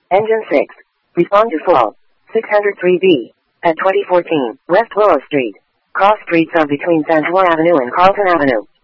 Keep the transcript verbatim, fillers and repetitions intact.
Engine six. Respond to fall. six oh three B. At twenty fourteen, West Willow Street. Cross streets of between Santor Avenue and Carlton Avenue.